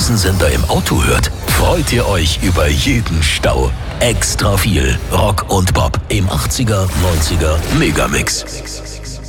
diesen Sender im Auto hört, freut ihr euch über jeden Stau. Extra viel Rock und Pop im 80er, 90er Megamix.